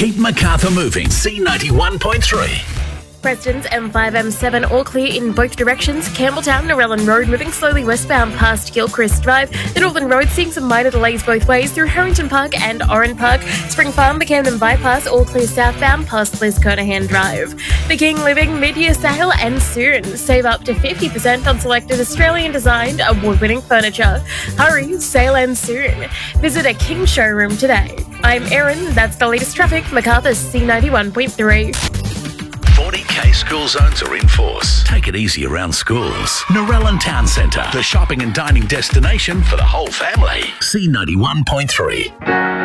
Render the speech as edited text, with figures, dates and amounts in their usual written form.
Keep Macarthur moving. C91.3. Preston's M5, M7 all clear in both directions. Campbelltown, Narellan Road moving slowly westbound past Gilchrist Drive. The Northern Road seeing some minor delays both ways through Harrington Park and Oran Park. Spring Farm, the Camden Bypass all clear southbound past Liz Kernahan Drive. The King Living mid-year sale ends soon. Save up to 50% on selected Australian-designed award-winning furniture. Hurry, sale ends soon. Visit a King showroom today. I'm Erin, that's the latest traffic, Macarthur C91.3. 40k school zones are in force. Take it easy around schools. Narellan Town Centre, the shopping and dining destination for the whole family. C91.3.